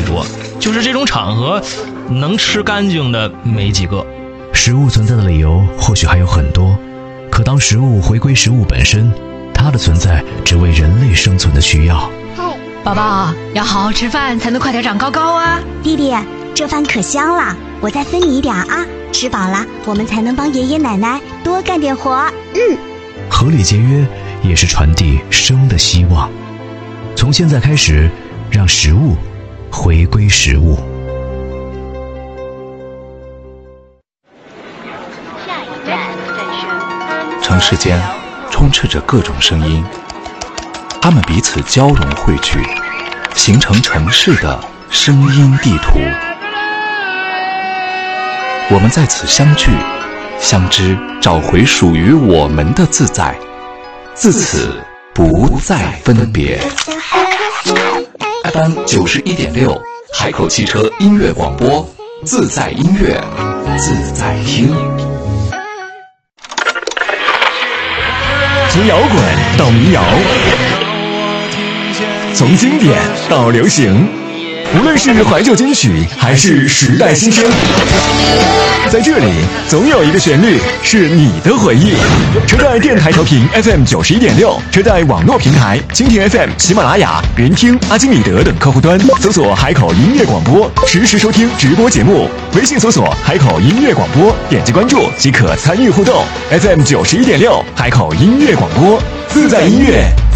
多，就是这种场合能吃干净的没几个。 食物存在的理由或许还有很多，可当食物回归食物本身，它的存在只为人类生存的需要。 宝宝要好好吃饭，才能快点长高高啊！ 弟弟，这饭可香了，我再分你一点啊！吃饱了，我们才能帮爷爷奶奶多干点活。 合理节约也是传递生的希望。从现在开始，让食物回归食物。 城市间充斥着各种声音，它们彼此交融汇聚，形成城市的声音地图。我们在此相聚、相知，找回属于我们的自在，自此不再分别。FM 91.6，海口汽车音乐广播，自在音乐，自在听。 从摇滚到民谣，从经典到流行，无论是怀旧金曲还是时代新声，在这里总有一个旋律是你的回忆。车载电台调频 FM 91.6，车载网络平台蜻蜓 FM、喜马拉雅、云听、阿基米德等客户端搜索海口音乐广播，实时收听直播节目。微信搜索海口音乐广播，点击关注即可参与互动。FM 91.6，海口音乐广播，自在音乐